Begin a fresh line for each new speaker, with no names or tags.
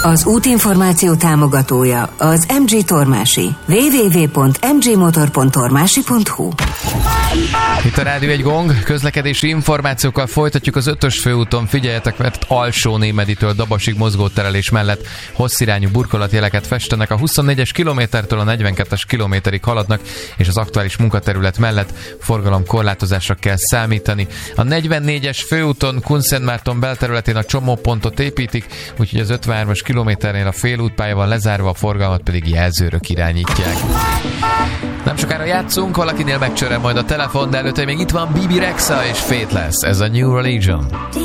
Az útinformáció támogatója az MG Tormási. www.mgmotor.tormási.hu.
Itt a Rádió egy Gong, közlekedési információkkal folytatjuk az 5-ös főúton. Figyeljetek, mert Alsó-Némeditől Dabasig mozgóterelés mellett hosszirányú burkolatjeleket festenek. A 24-es kilométertől a 42-es kilométerig haladnak, és az aktuális munkaterület mellett forgalomkorlátozásra kell számítani. A 44-es főúton Kunszentmárton belterületén a csomópontot építik, úgyhogy az 53-as kilométernél a félútpálya van lezárva, a forgalmat pedig jelzőrök irányítják. Nem sokára játszunk, valakinél megcsörem majd a telefon, de előtte még itt van Bibi Rexha és Faithless, ez a New Religion.